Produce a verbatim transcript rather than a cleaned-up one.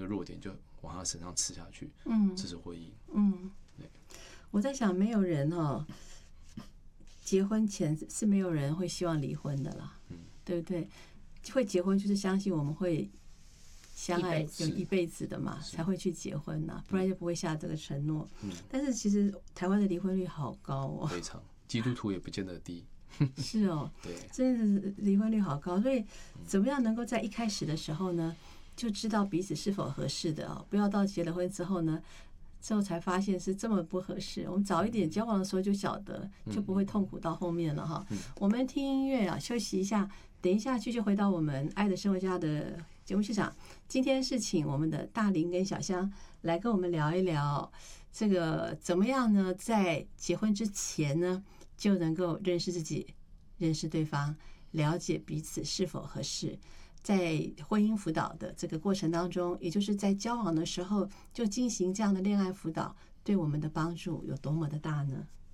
弱点就往他身上吃下去， 嗯， 这是婚姻。 嗯， 对。 我在想，没有人哦，结婚前是没有人会希望离婚的啦，嗯，对不对？会结婚就是相信我们会相爱有一辈子的嘛，才会去结婚呐、啊，不然就不会下这个承诺。嗯，但是其实台湾的离婚率好高哦， 非常，基督徒也不见得低。 是哦， 对， 真的是离婚率好高，所以怎么样能够在一开始的时候呢，就知道彼此是否合适的哦，不要到结了婚之后呢，之后才发现是这么不合适。我们早一点交往的时候就晓得，就不会痛苦到后面了哈。我们听音乐啊，休息一下，等一下继续回到我们爱的生活家的节目现场。今天是请我们的大林跟小香来跟我们聊一聊这个怎么样呢，在结婚之前呢，就能够认识自己，认识对方，了解彼此是否合适。在婚姻辅导的这个过程当中，也就是在交往的时候就进行这样的恋爱辅导，对我们的帮助有多么的大呢？